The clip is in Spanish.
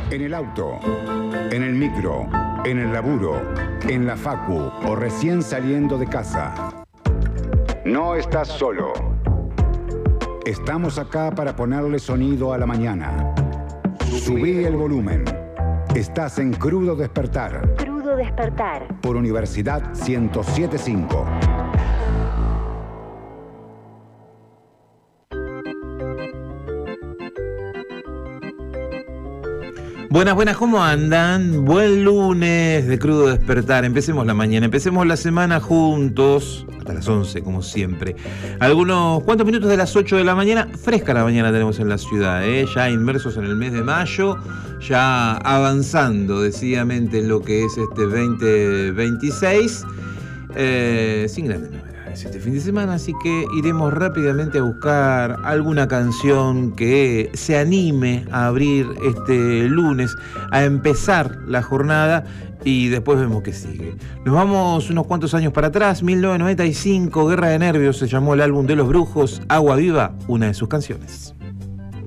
En el auto, en el micro, en el laburo, en la facu o recién saliendo de casa. No estás solo. Estamos acá para ponerle sonido a la mañana. Subí el volumen. Estás en Crudo Despertar. Crudo Despertar. Por Universidad 107.5. Buenas, ¿cómo andan? Buen lunes de Crudo Despertar. Empecemos la mañana, empecemos la semana juntos, hasta las 11 como siempre. Algunos cuantos minutos de las 8 de la mañana, fresca la mañana tenemos en la ciudad, ya inmersos en el mes de mayo, ya avanzando decididamente en lo que es este 2026, sin grandes novedades este fin de semana, así que iremos rápidamente a buscar alguna canción que se anime a abrir este lunes, a empezar la jornada y después vemos qué sigue. Nos vamos unos cuantos años para atrás, 1995, Guerra de Nervios se llamó el álbum de Los Brujos, Agua Viva, una de sus canciones.